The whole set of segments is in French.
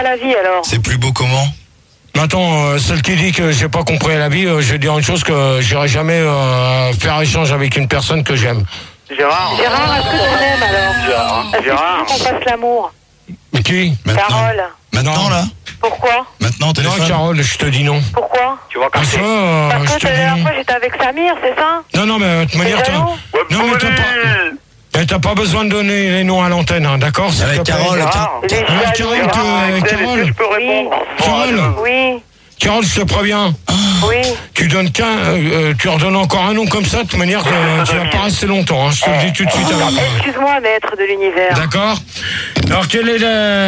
pas la vie alors. C'est plus beau comment? Attends, celle qui dit que j'ai pas compris la vie, je vais dire une chose, que j'irai jamais faire échange avec une personne que j'aime. Gérard, est-ce que tu m'aimes alors? Est-ce que Gérard. tu veux qu'on fasse l'amour? Qui? Carole. Maintenant là? Pourquoi? Maintenant au téléphone? Non, Carole, je te dis non. Pourquoi? Tu vois comme Parce ça. Parce je que te la dis dernière non. fois j'étais avec Samir, c'est ça? Non, mais de toute manière, jaloux? non, mais t'as pas besoin de donner les noms à l'antenne, hein, d'accord? s'il Avec te plaît. Carole, Il est Carole, jaloux. Est-ce que Carole, je peux répondre? Carole, Oui, Carole, je te préviens. oui. Tu donnes tu redonnes encore un nom comme ça, de toute manière, tu vas pas rester longtemps, hein, je te le dis tout de suite. Excuse-moi, maître de l'univers. D'accord? Alors, quelle est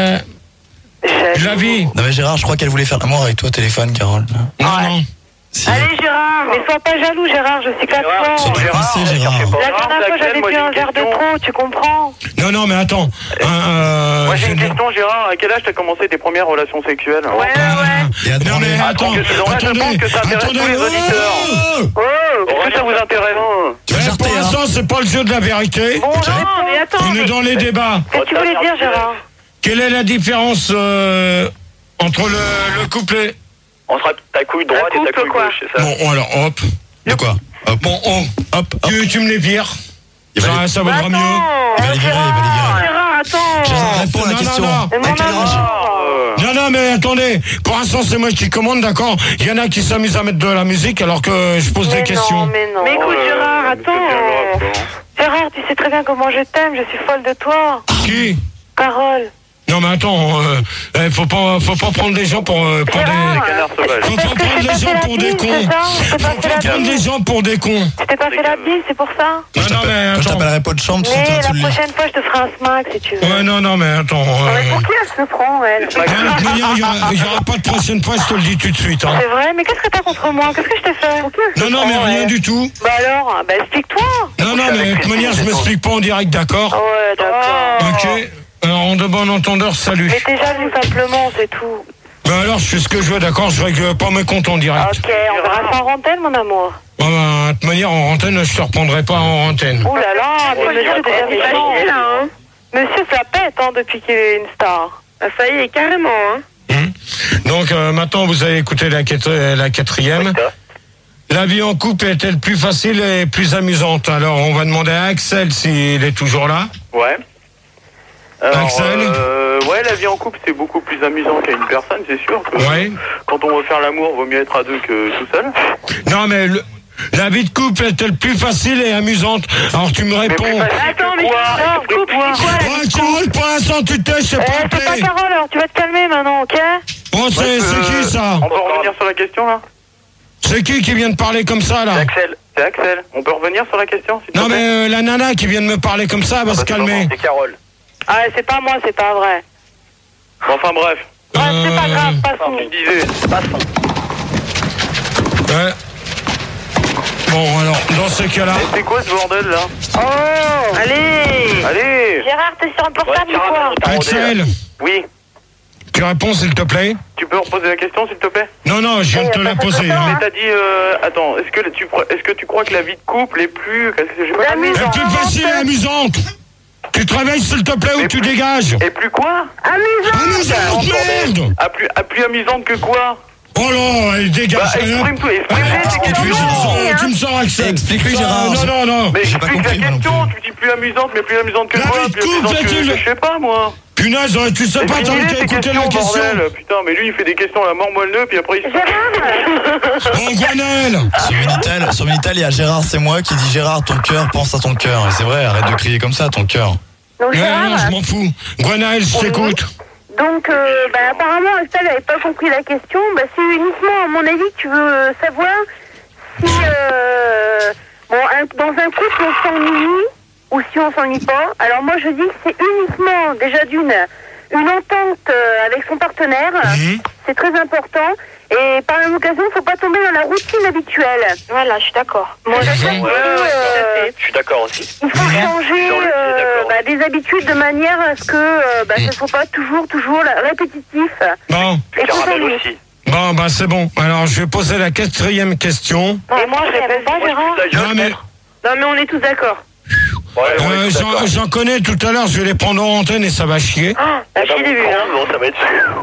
la vie? Non mais Gérard, je crois qu'elle voulait faire l'amour avec toi au téléphone, Carole. Non. Si. Allez Gérard, mais sois pas jaloux Gérard, je suis qu'à toi. C'est pas passé, Gérard. La dernière fois j'avais bu un verre de trop, tu comprends? Non, mais attends. Moi j'ai une question, Gérard. À quel âge t'as commencé tes premières relations sexuelles? Ouais. Non, mais attends. Là, je pense que ça intéresse tous les auditeurs. Est-ce que ça vous intéresse? Tu vas jarter, Pour hein. l'instant, c'est pas le jeu de la vérité. Bon, non, mais attends. On est dans les débats. Qu'est-ce que tu voulais dire Gérard? Quelle est la différence entre le couple et... Entre ta couille droite et ta couille gauche, c'est ça? Bon, alors, hop. De quoi? Hop. Bon, hop. Tu me les vires. Il va les- Ça vaudra mieux. Il va les virer, il va les virer. Gérard, attends. Gérard, réponds à la Non, question. non. Mais À mon quel âge? amour. Non, mais attendez. Pour l'instant, c'est moi qui commande, d'accord? Il y en a qui s'amusent à mettre de la musique alors que je pose des questions. Mais écoute Gérard, attends. Gérard, tu sais très bien comment je t'aime, je suis folle de toi. Qui? Carole. Non, mais attends, faut pas prendre les gens pour des... Canard sauvage. Faut pas prendre les gens pour des cons. Faut pas prendre les gens pour des cons. Tu t'es pas fait la bise, c'est pour ça? Non, mais Quand je attends. t'appellerai pas de chambre, tu Mais sens la tout le lit. prochaine fois, je te ferai un smack si tu veux. Ouais, non, mais attends. Mais pour qui elle se prend, elle? Il n'y aura pas de prochaine fois, je te le dis tout de suite. Hein. C'est vrai, mais qu'est-ce que t'as contre moi? Qu'est-ce que je t'ai fait? Non, mais rien du tout. Bah alors, explique-toi. Non, mais de toute manière, je m'explique pas en direct, d'accord? Ouais, d'accord. Ok. Alors, en de bon entendeur, salut. Mais t'es jaloux simplement, c'est tout. Ben alors, je fais ce que je veux, d'accord? Je règle pas mes comptes en direct. Ok, on verra ça en antenne, mon amour. De toute manière, en antenne, je te reprendrai pas en antenne. Ouh là là, mais monsieur, c'est déjà méchant. Hein. Monsieur, ça pète, hein, depuis qu'il est une star. Ça y est, carrément, hein. Donc, maintenant, vous allez écouter la quatrième. La vie en couple est-elle plus facile et plus amusante? Alors, on va demander à Axel s'il est toujours là. Ouais. Alors, Axel ouais, la vie en couple, c'est beaucoup plus amusant qu'à une personne, c'est sûr. Que Ouais. Quand on veut faire l'amour, vaut mieux être à deux que tout seul. Non, mais la vie de couple est-elle plus facile et amusante? Alors, tu me réponds. Attends, mais couple, c'est quoi la Ouais, vie de Carole, couple? pour l'instant, tu te tais, je sais pas C'est pas appeler. Carole, alors tu vas te calmer maintenant, ok? Bon, c'est qui, ça? On peut revenir sur la question, là? C'est qui vient de parler comme ça, là? Axel. C'est Axel. On peut revenir sur la question, s'il te Non, plaît? mais la nana qui vient de me parler comme ça, elle va se calmer. C'est Carole. Ah, c'est pas moi, c'est pas vrai. Enfin, bref. Ouais, c'est pas grave, passons. Tu disais, passons. Ouais. Bon, alors, dans ce cas-là... C'est quoi ce bordel, là? Oh, allez. Allez! Gérard, t'es sur un portable ou quoi? Axel, Oui. tu réponds, s'il te plaît? Tu peux reposer la question, s'il te plaît? Non, je viens de te la poser. Mais Hein. t'as dit, attends, est-ce que tu crois que la vie de couple est plus... Qu'est-ce que j'ai pas compris. Elle est plus facile et amusante. Tu te réveilles, s'il te plaît, ou tu dégages. Et plus quoi? Amusante, merde. Plus amusante que quoi? Oh là, elle dégage. Exprime-toi, Tu me sors, Axel. Explique-lui, Gérard. Non. Mais J'ai pas explique la compris, moi non question, tu dis plus amusante, mais plus amusante que La quoi? vie de Plus amusante couple, que... est-il- Je sais pas, moi. Punaise, tu sais pas, t'as Finis qu'à tes écouter la questions, question. bordel. Putain, mais lui, il fait des questions à la mort moelleux, puis après, il se... Bon, Gwenel. Sur Minitel, il y a Gérard, c'est moi qui dit Gérard, ton cœur pense à ton cœur. Et c'est vrai, arrête de crier comme ça, ton cœur. Donc, Non, je m'en fous. Gwenel, je t'écoute. Donc, apparemment, Axel n'avait pas compris la question. C'est uniquement, à mon avis, tu veux savoir si, dans un couple, on s'ennuie ou si on s'ennuie pas. Alors, moi, je dis que c'est uniquement, déjà une entente avec son partenaire. C'est très important. Et par la même occasion, il ne faut pas tomber dans la routine habituelle. Voilà, je suis d'accord. Moi, je suis d'accord aussi. il faut changer des habitudes de manière à ce que ce ne soit pas toujours répétitif. Bon. Et qu'on s'ennuie. aussi. Bon, c'est bon. Alors, je vais poser la quatrième question. Et moi, je répète pas, Gérard. Non, mais on est tous d'accord. J'en connais tout à l'heure, je vais les prendre en antenne et ça va chier. La chier des vues, hein. Bon, ça va être...